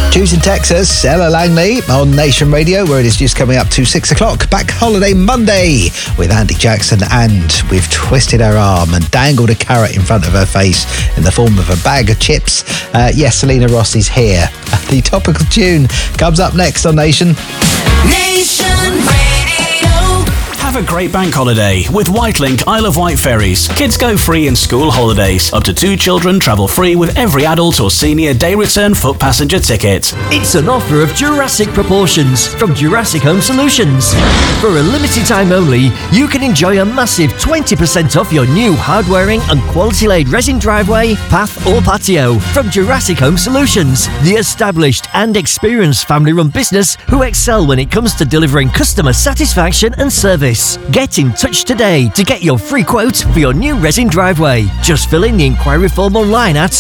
Tuesday, Texas, Ella Langley on Nation Radio, where it is just coming up to 6 o'clock. Back Holiday Monday with Andy Jackson, and we've twisted her arm and dangled a carrot in front of her face in the form of a bag of chips. Yes, Selena Ross is here. The topical tune comes up next on Nation. Nation Radio. Have a great bank holiday with Whitelink Isle of Wight ferries. Kids go free in school holidays. Up to 2 children travel free with every adult or senior day return foot passenger ticket. It's an offer of Jurassic proportions from Jurassic Home Solutions. For a limited time only, you can enjoy a massive 20% off your new hard-wearing and quality-laid resin driveway, path or patio from Jurassic Home Solutions, the established and experienced family-run business who excel when it comes to delivering customer satisfaction and service. Get in touch today to get your free quote for your new resin driveway. Just fill in the inquiry form online at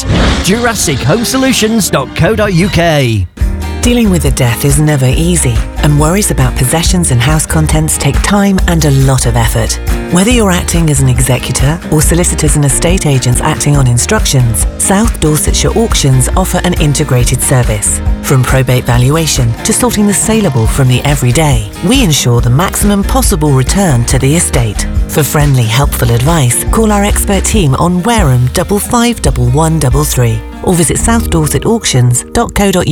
jurassichomesolutions.co.uk. Dealing with a death is never easy, and worries about possessions and house contents take time and a lot of effort. Whether you're acting as an executor or solicitors and estate agents acting on instructions, South Dorsetshire Auctions offer an integrated service. From probate valuation to sorting the saleable from the everyday, we ensure the maximum possible return to the estate. For friendly, helpful advice, call our expert team on Wareham 551133 or visit southdorsetauctions.co.uk.